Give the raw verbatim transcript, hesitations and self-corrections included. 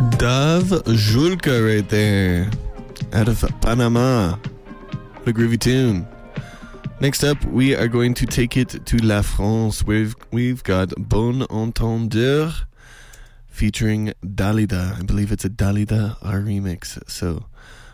Dave Julka right there, out of Panama. What a groovy tune. Next up, we are going to take it to La France. We've, we've got Bon Entendeur featuring Dalida. I believe it's a Dalida R remix. So